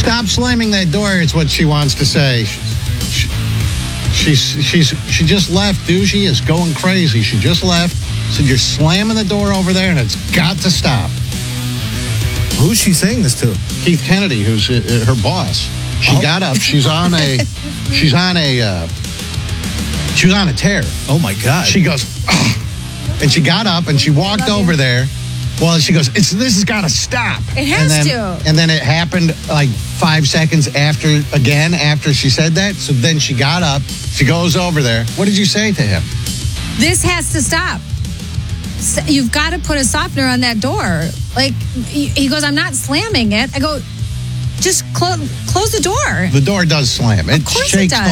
Stop slamming that door. It's what she wants to say. She just left. Doogie is going crazy. She just left. So you're slamming the door over there, and it's got to stop. Who's she saying this to? Keith Kennedy, who's her boss. She got up. She's on a tear. Oh my God. She goes, "Ugh." And she got up and she walked over there. Well, she goes, this has got to stop. It has to. And then it happened like 5 seconds after she said that. So then she got up. She goes over there. What did you say to him? This has to stop. You've got to put a softener on that door. Like, he goes, I'm not slamming it. I go, just close the door. The door does slam. It Of course shakes it does. the